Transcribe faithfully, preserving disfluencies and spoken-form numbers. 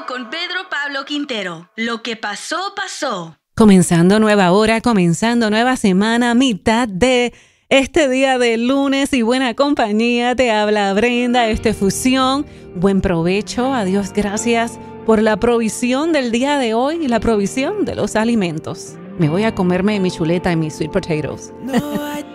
con Pedro Pablo Quintero. Lo que pasó, pasó. Comenzando nueva hora, comenzando nueva semana, mitad de este día de lunes y buena compañía. Te habla Brenda, este Fusión. Buen provecho, adiós, gracias por la provisión del día de hoy y la provisión de los alimentos. Me voy a comerme mi chuleta y mis sweet potatoes.